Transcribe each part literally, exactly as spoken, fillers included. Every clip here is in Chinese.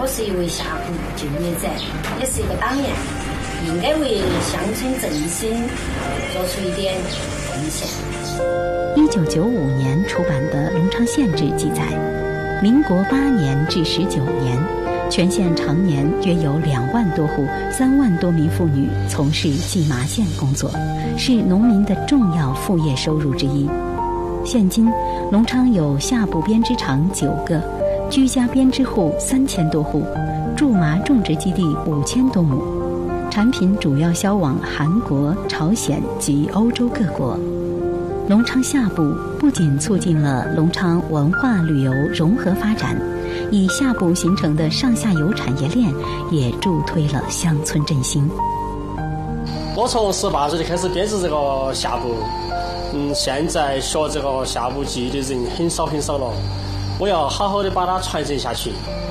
是一位下部就业者，也是一个党员，应该为乡村振兴做出一点贡献。 一九九五年出版的《隆昌县志》记载，民国八年至十九年，全县常年约有两万多户、三万多名妇女从事蓟麻线工作，是农民的重要副业收入之一。现今，隆昌有下部编织厂九个，居家编织户三千多户，苎麻种植基地五千多亩，产品主要销往韩国、朝鲜及欧洲各国。隆昌下部不仅促进了隆昌文化旅游融合发展，以下部形成的上下游产业链也助推了乡村振兴。 我从十八岁就开始编织这个下部，嗯，现在学这个下部技艺的人很少很少了，我要好好的把它传承下去。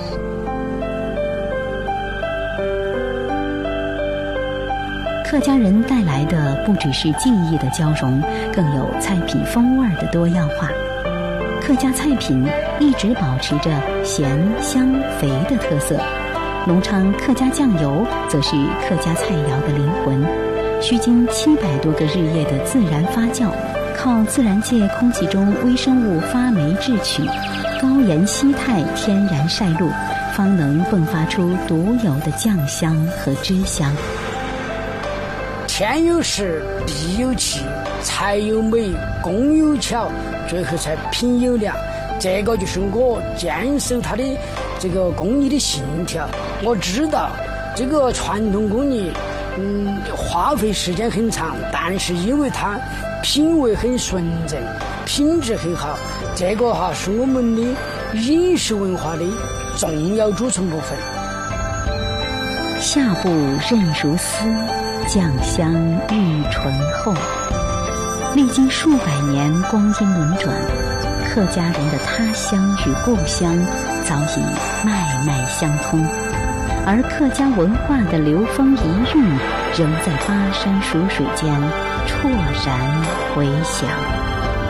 客家人带来的不只是技艺的交融，更有菜品风味的多样化。客家菜品一直保持着咸、香、肥的特色。隆昌客家酱油则是客家菜肴的灵魂，需经七百多个日夜的自然发酵，靠自然界空气中微生物发霉制取，高盐稀态天然晒露，方能迸发出独有的酱香和汁香。 天有时，地有气，财有美，工有巧，最后才品有良。这个就是我坚守它的这个工艺的信条。我知道这个传统工艺，嗯，花费时间很长，但是因为它品味很纯正，品质很好，这个哈是我们的饮食文化的重要组成部分。 下部韧如丝，酱香愈醇厚。历经数百年光阴轮转，客家人的他乡与故乡早已脉脉相通，而客家文化的流风遗韵仍在巴山蜀水间啜然回响。